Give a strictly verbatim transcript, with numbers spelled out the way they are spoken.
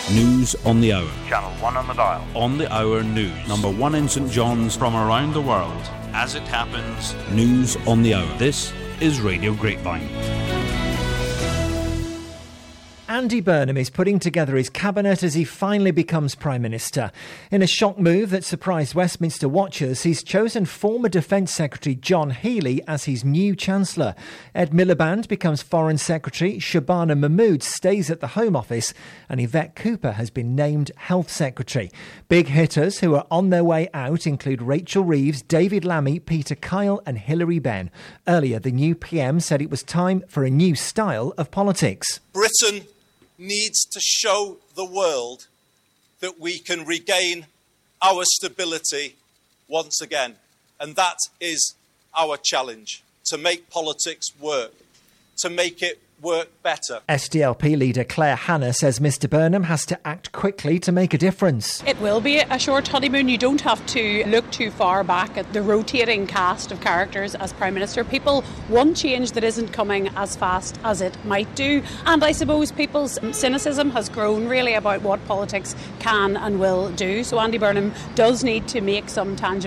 News on the Hour. Channel one on the dial. On the Hour News. Number one in St John's. From around the world, as it happens. News on the Hour. This is Radio Grapevine. Andy Burnham is putting together his cabinet as he finally becomes Prime Minister. In a shock move that surprised Westminster watchers, he's chosen former Defence Secretary John Healey as his new Chancellor. Ed Miliband becomes Foreign Secretary, Shabana Mahmood stays at the Home Office, and Yvette Cooper has been named Health Secretary. Big hitters who are on their way out include Rachel Reeves, David Lammy, Peter Kyle and Hilary Benn. Earlier, the new P M said it was time for a new style of politics. Britain needs to show the world that we can regain our stability once again. And that is our challenge, to make politics work, to make it work better. S D L P leader Claire Hanna says Mr Burnham has to act quickly to make a difference. It will be a short honeymoon. You don't have to look too far back at the rotating cast of characters as Prime Minister. People want change that isn't coming as fast as it might do. And I suppose people's cynicism has grown really about what politics can and will do. So Andy Burnham does need to make some tangible